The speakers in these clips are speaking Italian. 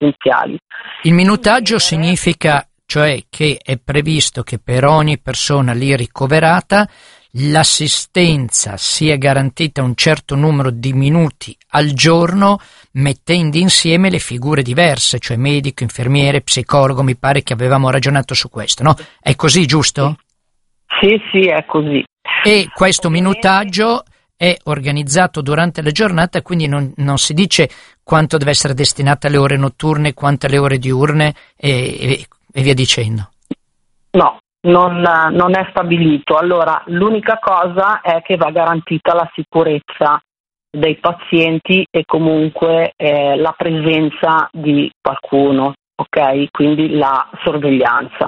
assistenziali. Il minutaggio significa, cioè, che è previsto che per ogni persona lì ricoverata l'assistenza sia garantita un certo numero di minuti al giorno, mettendo insieme le figure diverse, cioè medico, infermiere, psicologo. Mi pare che avevamo ragionato su questo, no? È così, giusto? Sì, è così. E questo minutaggio è organizzato durante la giornata, quindi non si dice quanto deve essere destinato alle ore notturne, quanto alle ore diurne e via dicendo. No, non è stabilito. Allora, l'unica cosa è che va garantita la sicurezza dei pazienti e comunque la presenza di qualcuno, ok? Quindi la sorveglianza.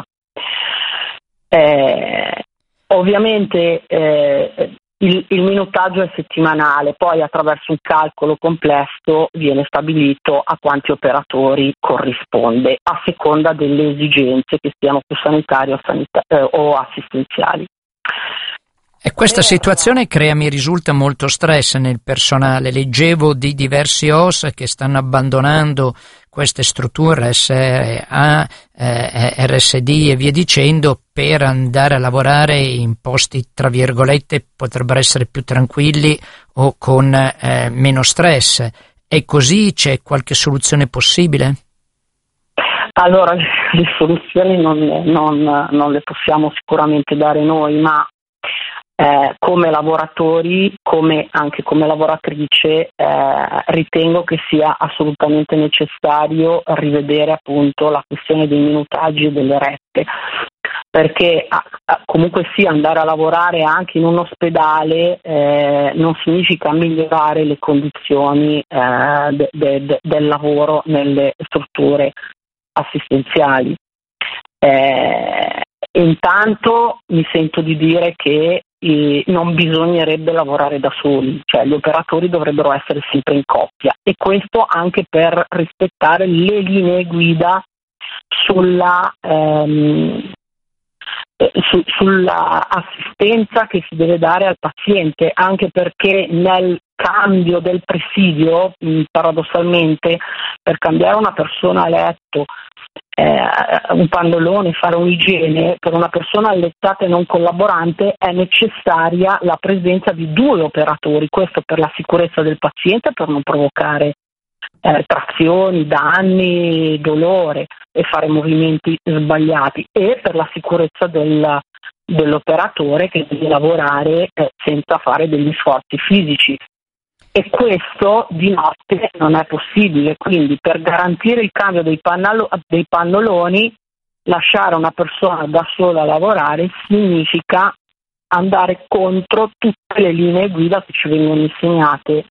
Ovviamente il minutaggio è settimanale, poi attraverso un calcolo complesso viene stabilito a quanti operatori corrisponde, a seconda delle esigenze che siano più sanitarie o assistenziali. E questa situazione mi risulta molto stress nel personale. Leggevo di diversi OS che stanno abbandonando queste strutture RSA, RSD e via dicendo per andare a lavorare in posti, tra virgolette, potrebbero essere più tranquilli o con meno stress. È così? C'è qualche soluzione possibile? Allora, le soluzioni non le possiamo sicuramente dare noi, ma come lavoratori, anche come lavoratrice, ritengo che sia assolutamente necessario rivedere appunto la questione dei minutaggi e delle rette, perché comunque sì, andare a lavorare anche in un ospedale non significa migliorare le condizioni del lavoro nelle strutture assistenziali. Intanto mi sento di dire che non bisognerebbe lavorare da soli, cioè gli operatori dovrebbero essere sempre in coppia, e questo anche per rispettare le linee guida sulla assistenza che si deve dare al paziente, anche perché nel cambio del presidio, paradossalmente, per cambiare una persona a letto, un pannolone, fare un'igiene per una persona allettata e non collaborante, è necessaria la presenza di 2 operatori, questo per la sicurezza del paziente, per non provocare trazioni, danni, dolore e fare movimenti sbagliati, e per la sicurezza dell'operatore che deve lavorare senza fare degli sforzi fisici. E questo di notte non è possibile, quindi per garantire il cambio dei pannoloni, lasciare una persona da sola a lavorare significa andare contro tutte le linee guida che ci vengono insegnate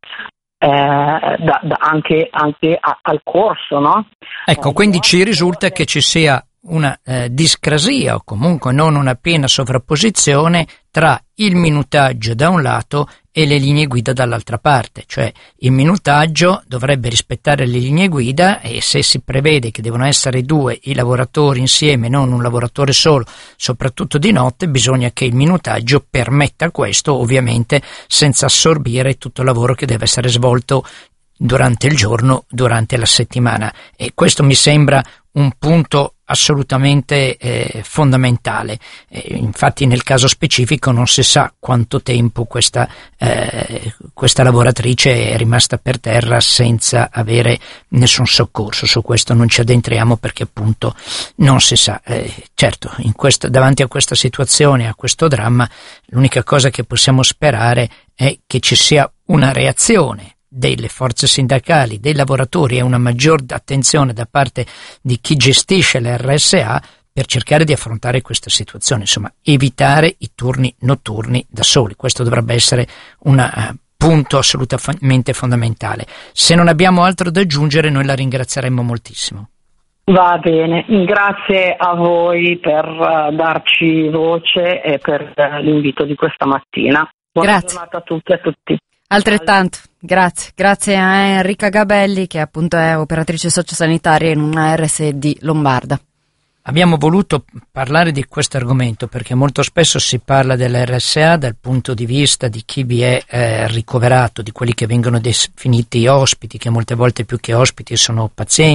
anche al corso, no? Ecco, quindi ci risulta che ci sia una discrasia o comunque non una piena sovrapposizione tra il minutaggio da un lato e le linee guida dall'altra parte, cioè il minutaggio dovrebbe rispettare le linee guida, e se si prevede che devono essere 2 i lavoratori insieme, non un lavoratore solo, soprattutto di notte, bisogna che il minutaggio permetta questo, ovviamente senza assorbire tutto il lavoro che deve essere svolto durante il giorno, durante la settimana, e questo mi sembra un punto assolutamente fondamentale. Infatti nel caso specifico non si sa quanto tempo questa lavoratrice è rimasta per terra senza avere nessun soccorso. Su questo non ci addentriamo perché appunto non si sa. Certo, davanti a questa situazione, a questo dramma, l'unica cosa che possiamo sperare è che ci sia una reazione delle forze sindacali, dei lavoratori, e una maggior attenzione da parte di chi gestisce le RSA per cercare di affrontare questa situazione, insomma evitare i turni notturni da soli. Questo dovrebbe essere un punto assolutamente fondamentale. Se non abbiamo altro da aggiungere, noi la ringrazieremmo moltissimo. Va bene, grazie a voi per darci voce e per l'invito di questa mattina. Buona giornata a tutti e a tutti. Altrettanto, grazie a Enrica Gabelli, che appunto è operatrice sociosanitaria in una RSD lombarda. Abbiamo voluto parlare di questo argomento perché molto spesso si parla dell'RSA dal punto di vista di chi vi è ricoverato, di quelli che vengono definiti ospiti, che molte volte più che ospiti sono pazienti,